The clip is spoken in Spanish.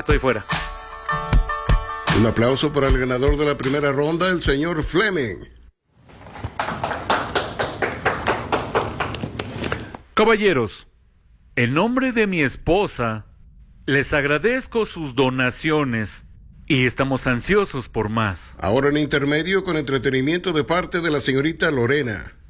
Estoy fuera. Un aplauso para el ganador de la primera ronda, el señor Fleming. Caballeros, en nombre de mi esposa, les agradezco sus donaciones y estamos ansiosos por más. Ahora en intermedio con entretenimiento de parte de la señorita Lorena.